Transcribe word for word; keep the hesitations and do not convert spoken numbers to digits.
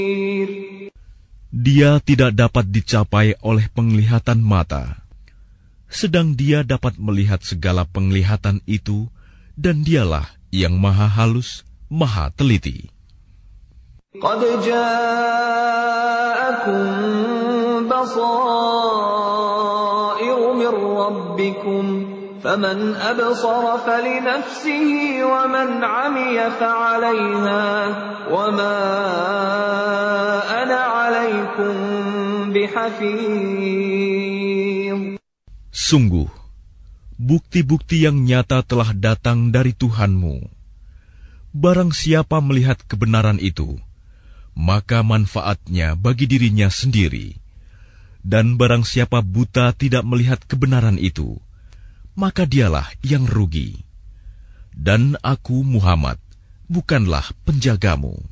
Dia tidak dapat dicapai oleh penglihatan mata, sedang Dia dapat melihat segala penglihatan itu, dan Dialah yang maha halus, maha teliti. Qad ja'akum basairu min rabbikum, faman absara falinafsihi, wa man 'amiya fa'alayha, wa ma ana 'alaykum bihafiz. Sungguh, bukti-bukti yang nyata telah datang dari Tuhanmu. Barang siapa melihat kebenaran itu, maka manfaatnya bagi dirinya sendiri. Dan barang siapa buta tidak melihat kebenaran itu, maka dialah yang rugi. Dan aku Muhammad bukanlah penjagamu.